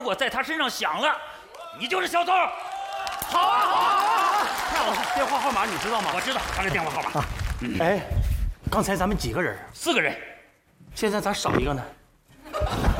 如果在他身上响了，你就是小偷。 好啊，好啊，好啊！那我电话号码你知道吗？ 我知道他的电话号码。 哎，刚才咱们几个人？ 4个人。 现在咋少一个呢？